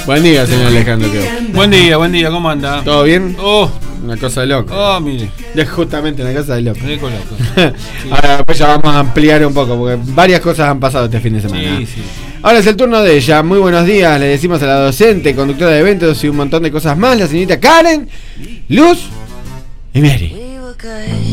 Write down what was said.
Buen día, señor Alejandro. Buen día, ¿cómo anda? ¿Todo bien? Oh, una cosa de loco. Oh, mire. Es justamente una cosa de loco. Loco. Sí. Ahora pues ya vamos a ampliar un poco, porque varias cosas han pasado este fin de semana. Sí. Ahora es el turno de ella. Muy buenos días, le decimos a la docente, conductora de eventos y un montón de cosas más, la señorita Karen, Luz y Mary.